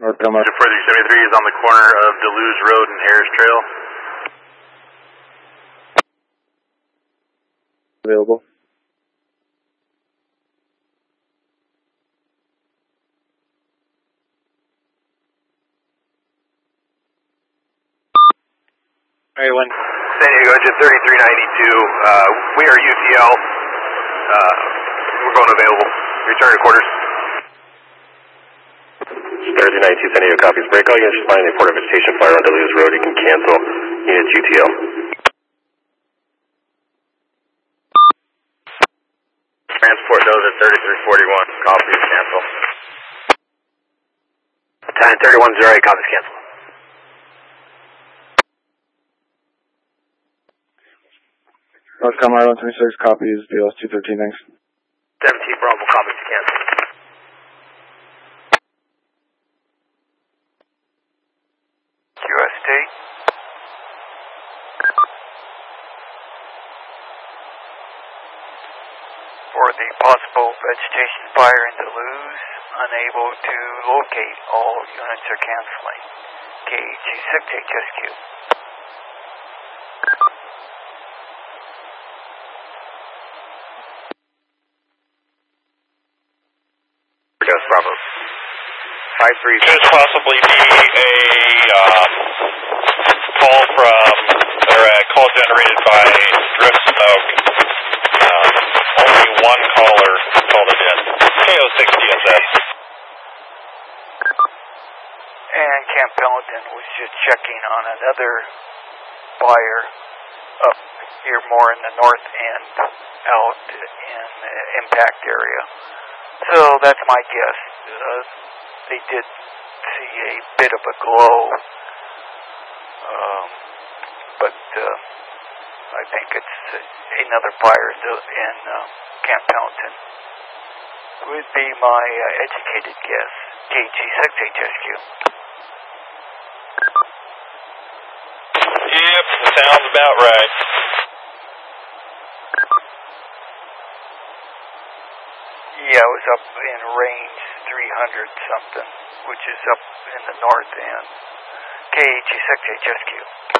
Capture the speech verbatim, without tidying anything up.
North Delmar. four three seventy-three is on the corner of Deleuze Road and Harris Trail. Available. Alright, one. San Diego engine thirty-three ninety-two, uh, we are U T L, uh, we're going available. Return to quarters. thirty-three ninety-two, San Diego copies. Break all units responding to the report of vegetation fire on Deleuze Road. You can cancel. Units U T L. Transport those at thirty-three forty-one, copies, cancel. ten thirty-one zero eight, copies, cancel. North Delmar one twenty-six, copies, B L S two thirteen, thanks. seventeen Bravo, copies, cancel. Q S T. For the possible vegetation fire in Deleuze, unable to locate, all units are canceling. K G six H S Q. Yes, Bravo. five three. Could possibly be a um, call from, or a call generated by drift smoke. Um, only one caller called it in. K O six D S S. And Camp Pendleton was just checking on another fire up here more in the north end, out in the impact area. So that's my guess. Uh, they did see a bit of a glow, um, but uh, I think it's another fire in, in uh, Camp Pendleton. Would be my uh, educated guess. K G six H S Q. Yep, sounds about right. Yeah, it was up in range three hundred something, which is up in the north end. K G six H S Q.